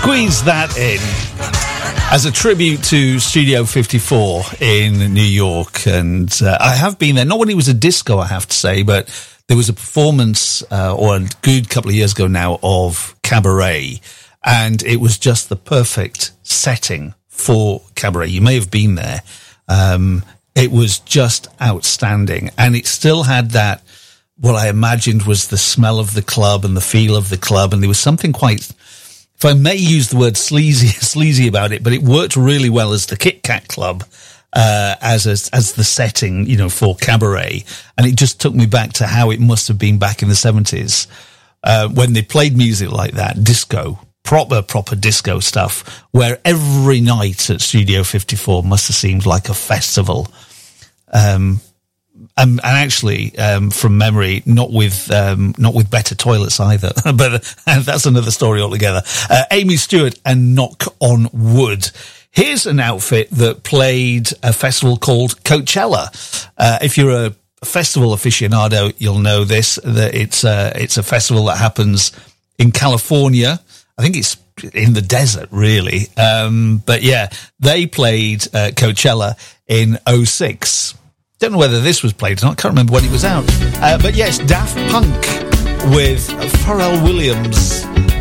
Squeeze that in as a tribute to Studio 54 in New York. And I have been there, not when it was a disco, I have to say, but there was a performance, or a good couple of years ago now, of Cabaret. And it was just the perfect setting for Cabaret. You may have been there. It was just outstanding. And it still had that, what I imagined was the smell of the club and the feel of the club. And there was something quite, if I may use the word sleazy about it, but it worked really well as the Kit Kat Club, as the setting, you know, for Cabaret. And it just took me back to how it must have been back in the 70s, when they played music like that, disco, proper disco stuff, where every night at Studio 54 must have seemed like a festival. And actually, from memory, not with better toilets either, but that's another story altogether. Amy Stewart and Knock on Wood. Here's an outfit that played a festival called Coachella. If you're a festival aficionado, you'll know this, that it's a festival that happens in California. I think it's in the desert, really. But yeah, they played Coachella in 2006. Don't know whether this was played or not. Can't remember when it was out. But yes, Daft Punk with Pharrell Williams.